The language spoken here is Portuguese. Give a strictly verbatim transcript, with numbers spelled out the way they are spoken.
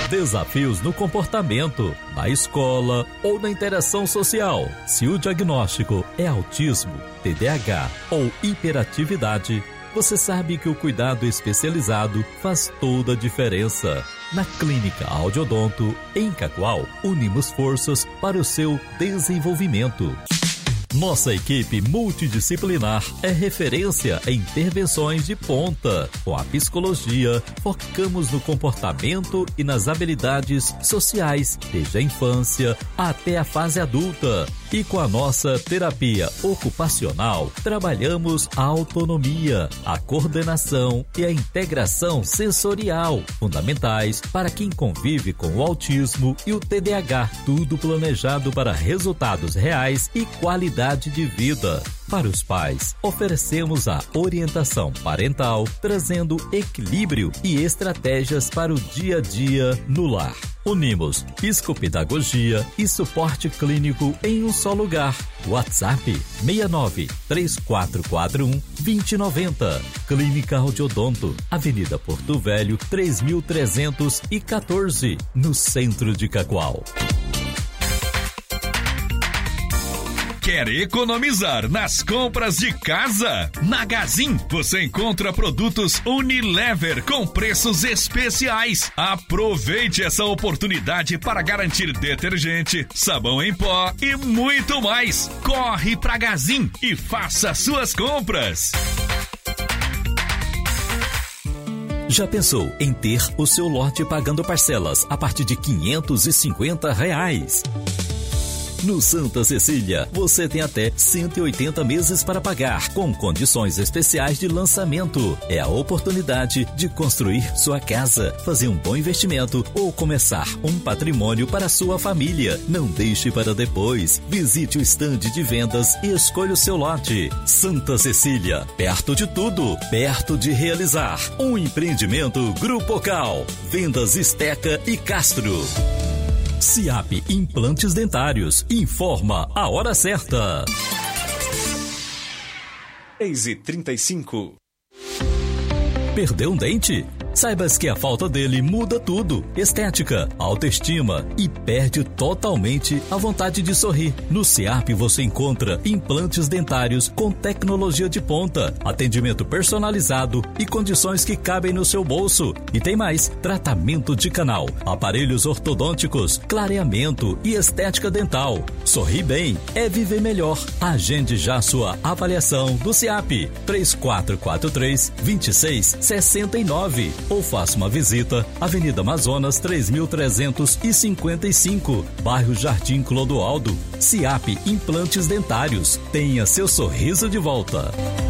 desafios no comportamento, na escola ou na interação social. Se o diagnóstico é autismo, T D A H ou hiperatividade, você sabe que o cuidado especializado faz toda a diferença. Na Clínica Audiodonto, em Cacoal, unimos forças para o seu desenvolvimento. Nossa equipe multidisciplinar é referência em intervenções de ponta. Com a psicologia, focamos no comportamento e nas habilidades sociais, desde a infância até a fase adulta. E com a nossa terapia ocupacional, trabalhamos a autonomia, a coordenação e a integração sensorial, fundamentais para quem convive com o autismo e o T D A H. Tudo planejado para resultados reais e qualidade de vida. Para os pais, oferecemos a orientação parental, trazendo equilíbrio e estratégias para o dia a dia no lar. Unimos psicopedagogia e suporte clínico em um só lugar. WhatsApp seis nove três quatro quatro um dois zero nove zero. Clínica Audiodonto, Avenida Porto Velho, três mil trezentos e quatorze, no centro de Cacoal. Quer economizar nas compras de casa? Na Gazin você encontra produtos Unilever com preços especiais. Aproveite essa oportunidade para garantir detergente, sabão em pó e muito mais. Corre pra Gazin e faça suas compras. Já pensou em ter o seu lote pagando parcelas a partir de quinhentos e cinquenta reais? No Santa Cecília, você tem até cento e oitenta meses para pagar, com condições especiais de lançamento. É a oportunidade de construir sua casa, fazer um bom investimento ou começar um patrimônio para sua família. Não deixe para depois. Visite o estande de vendas e escolha o seu lote. Santa Cecília, perto de tudo, perto de realizar. Um empreendimento Grupo Cal. Vendas Esteca e Castro. Ciap Implantes Dentários informa a hora certa. seis e trinta e cinco. Perdeu um dente? Saibas que a falta dele muda tudo. Estética, autoestima e perde totalmente a vontade de sorrir. No Ciap você encontra implantes dentários com tecnologia de ponta, atendimento personalizado e condições que cabem no seu bolso. E tem mais, tratamento de canal, aparelhos ortodônticos, clareamento e estética dental. Sorrir bem é viver melhor. Agende já sua avaliação do Ciap. três quatro quatro três, dois seis seis nove ou faça uma visita Avenida Amazonas três mil trezentos e cinquenta e cinco, bairro Jardim Clodoaldo. Ciap Implantes Dentários. Tenha seu sorriso de volta.